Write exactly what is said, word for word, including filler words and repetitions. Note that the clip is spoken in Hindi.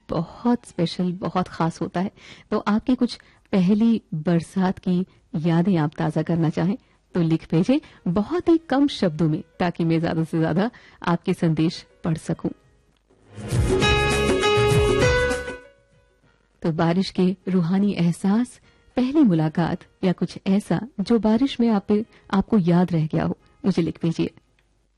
बहुत स्पेशल, बहुत खास होता है। तो आपकी कुछ पहली बरसात की यादें आप ताजा करना चाहें तो लिख भेजें बहुत ही कम शब्दों में, ताकि मैं ज्यादा से ज्यादा आपके संदेश पढ़ सकूं। तो बारिश के रूहानी एहसास, पहली मुलाकात या कुछ ऐसा जो बारिश में आप आपको याद रह गया हो, मुझे लिख भेजिए।